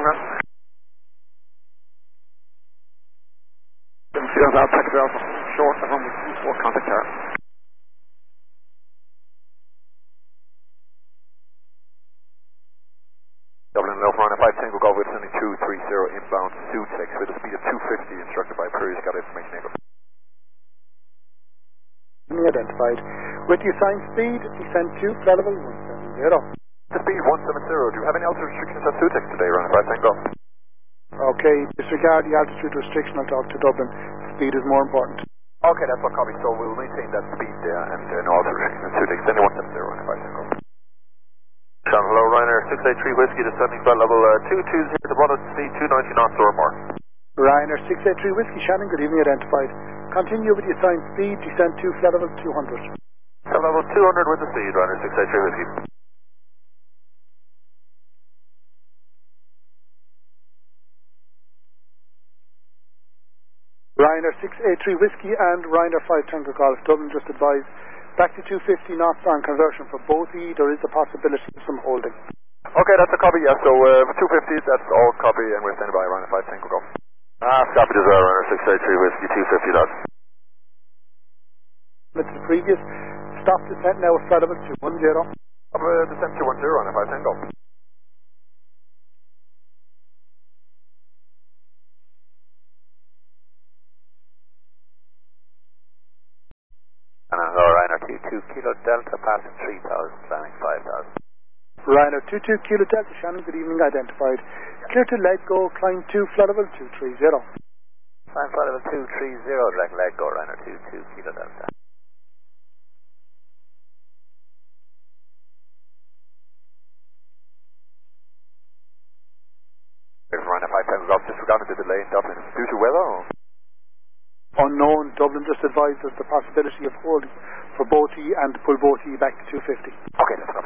Runner. Field out, Packet Alpha. Short, at runway 24, contact tower. Dublin Alpha Runner 5 Tango Golf with sending 230 inbound Sutex with a speed of 250, instructed by Previous Got information able. Identified. With the assigned speed, descent to flight level 170. The speed 170, do you have any altitude restrictions at Sutex today, Runner 5 Tango? Okay, disregard the altitude restriction, I'll talk to Dublin. Speed is more important. Okay, that's what copy, so we'll maintain that speed there and no altitude restrictions at Sutex. Then 170, Runner 5 Tango. Hello, Ryanair 683 Whiskey, descending flight level 220 to bottom speed 290 knots or more. Ryanair 683 Whiskey, Shannon, good evening, identified. Continue with the assigned speed, descent to flight level 200. Flight level 200 with the speed, Ryanair 683 Whiskey. Ryanair 683 Whiskey and Ryanair 5 Tango Golf, Dublin just advised. Back to 250 knots on conversion for both there is a possibility of some holding. Okay, that's a copy, yeah, so 250, that's all copy, and we're standing by Runner 5 Tango Golf. Copy as well, Ryanair 683 Whiskey, 250 knots. That's the previous. Stop descent now at flight level 210. Descent 210, Runner 5 Tango. Ryanair 22 Kilo Delta, passing 3,000, climbing 5,000. Ryanair 22 Kilo Delta, Shannon, good evening, identified. Clear to let go, climb to flight level 230. Climb flight level 230, let go, Ryanair 22 Kilo Delta. Runner 5 Tango Golf, disregarding the delay in Dublin. Due to weather or? Unknown. Dublin just advised us the possibility of holding for both and pull both back to 250. Okay, that's